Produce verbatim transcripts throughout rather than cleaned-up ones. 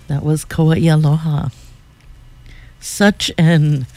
That was Kauai Aloha. Such an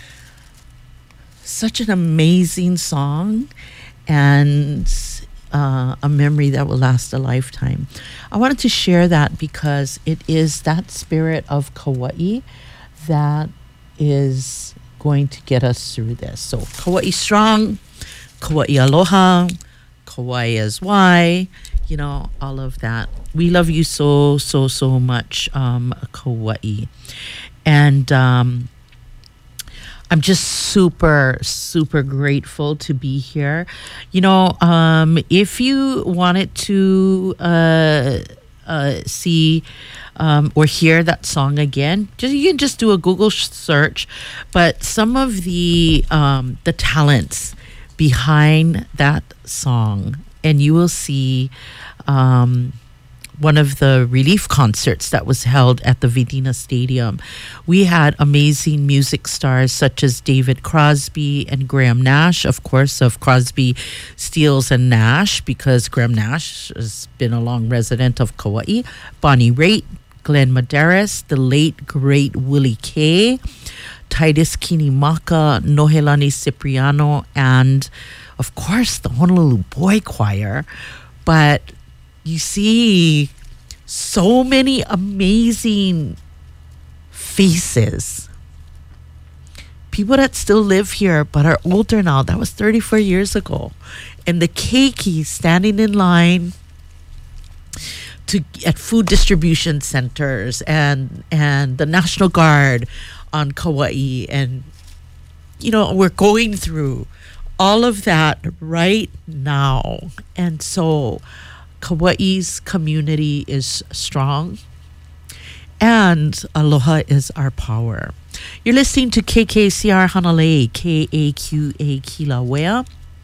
such an amazing song, and uh, a memory that will last a lifetime. I wanted to share that because it is that spirit of Kauai that is going to get us through this. So Kauai strong, Kauai Aloha, Kauai is why, you know, all of that. We love you so, so, so much, um, Kauai. And um, I'm just super, super grateful to be here. You know, um, if you wanted to uh, uh, see um, or hear that song again, just you can just do a Google search. But some of the um, the talents behind that song, and you will see um, one of the relief concerts that was held at the Vidina Stadium. We had amazing music stars such as David Crosby and Graham Nash, of course, of Crosby, Stills, and Nash, because Graham Nash has been a long resident of Kauai. Bonnie Raitt, Glenn Medeiros, the late, great Willie Kay, Titus Kinimaka, Nohelani Cipriano, and, of course, the Honolulu Boy Choir. But you see so many amazing faces. People that still live here but are older now. That was thirty-four years ago. And the keiki standing in line to at food distribution centers, and and the National Guard on Kauai. And, you know, we're going through all of that right now. And so Kauai's community is strong, and aloha is our power. You're listening to K K C R Hanalei, K A Q A Kilauea.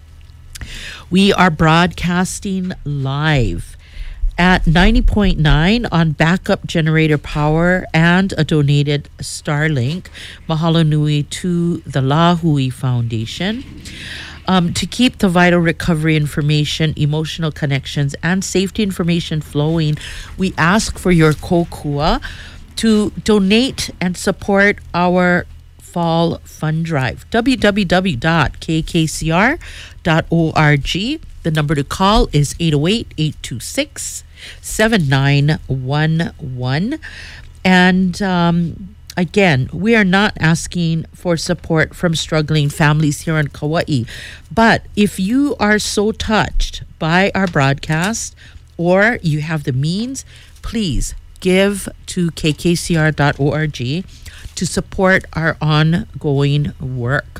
We are broadcasting live at ninety point nine on backup generator power and a donated Starlink. Mahalo nui to the Lahui Foundation. Um, to keep the vital recovery information, emotional connections, and safety information flowing, we ask for your kokua to donate and support our fall fund drive. w w w dot k k c r dot org. The number to call is eight oh eight, eight two six, seven nine one one. And um, again, we are not asking for support from struggling families here in Kauai. But if you are so touched by our broadcast, or you have the means, please give to k k c r dot org to support our ongoing work.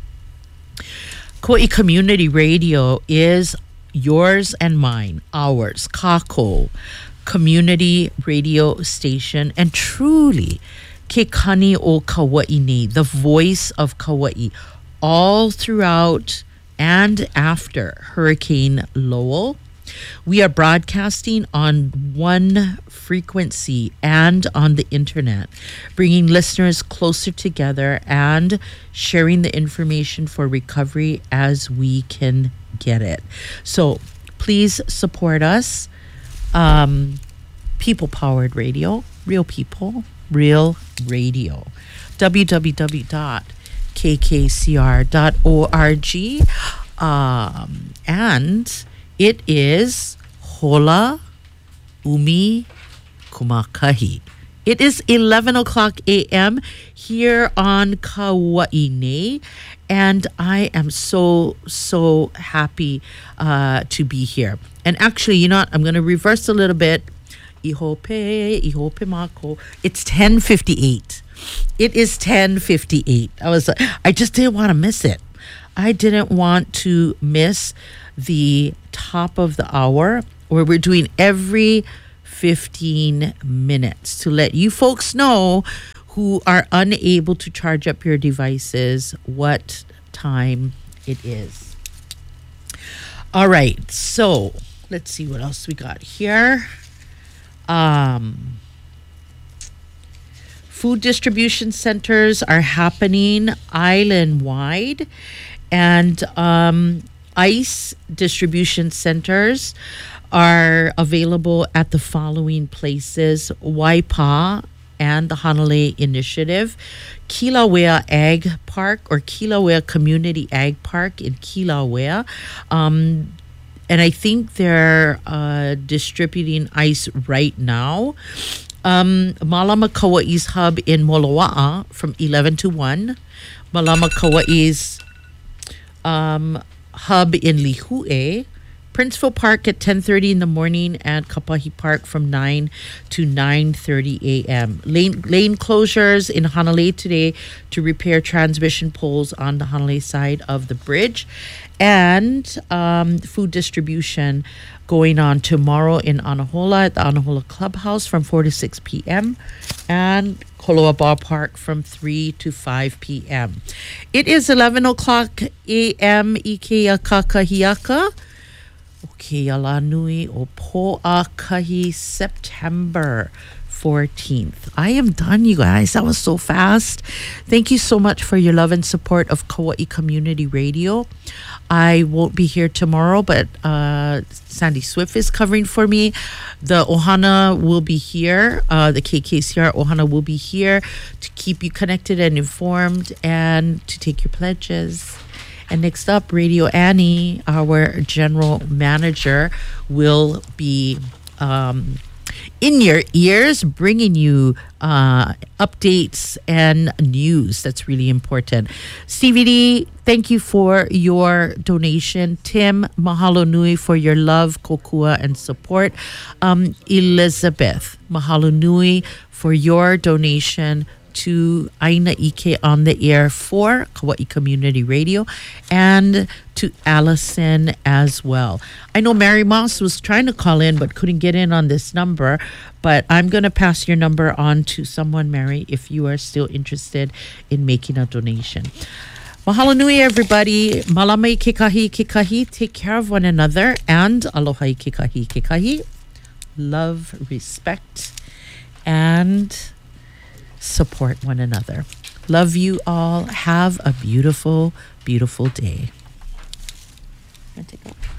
Kauai Community Radio is yours and mine, ours, Kako community radio station, and truly Ke Kani o Kauai nei, the voice of Kauai, all throughout and after Hurricane Lowell. We are broadcasting on one frequency and on the internet, bringing listeners closer together and sharing the information for recovery as we can get it. So please support us. Um, people-powered radio, real people, real radio. w w w dot k k c r dot org. Um, and it is Hola Umi Kumakahi. It is eleven o'clock a.m. here on Kauai nei, and I am so, so happy uh, to be here. And actually, you know what? I'm going to reverse a little bit. Ihope, ihope mako. It's ten fifty-eight. It is ten fifty-eight. I was, I just didn't want to miss it. I didn't want to miss the top of the hour where we're doing every fifteen minutes to let you folks know who are unable to charge up your devices what time it is. All right, so let's see what else we got here. Um, food distribution centers are happening island-wide, and um, ICE distribution centers are available at the following places: Waipa, and the Hanalei Initiative, Kilauea Ag Park or Kilauea Community Ag Park in Kilauea. Um, and I think they're uh, distributing ice right now. Um, Malama Kauai's hub in Moloa'a from eleven to one. Malama Kauai's um, hub in Lihue. Princeville Park at ten thirty in the morning and Kapahi Park from nine to nine thirty a.m. Lane, lane closures in Hanalei today to repair transmission poles on the Hanalei side of the bridge. And um, food distribution going on tomorrow in Anahola at the Anahola Clubhouse from four to six p.m. and Koloa Ballpark from three to five p.m. It is eleven o'clock a.m. Ike Kakahiaka. Okay, ala nui o Po'akahi, September fourteenth. I am done, you guys. That was so fast. Thank you so much for your love and support of Kauai Community Radio. I won't be here tomorrow, but uh, Sandy Swift is covering for me. The Ohana will be here. Uh, the K K C R Ohana will be here to keep you connected and informed and to take your pledges. And next up, Radio Annie, our general manager, will be um, in your ears, bringing you uh, updates and news. That's really important. Stevie D, thank you for your donation. Tim, mahalo nui for your love, kokua, and support. Um, Elizabeth, mahalo nui for your donation to Aina Ike on the air for Kauai Community Radio, and to Allison as well. I know Mary Moss was trying to call in but couldn't get in on this number, but I'm going to pass your number on to someone, Mary, if you are still interested in making a donation. Mahalo nui, everybody. Malamai kekahi kekahi. Take care of one another, and aloha kekahi kekahi. Love, respect, and support one another. Love you all. Have a beautiful, beautiful day. I'm gonna take off.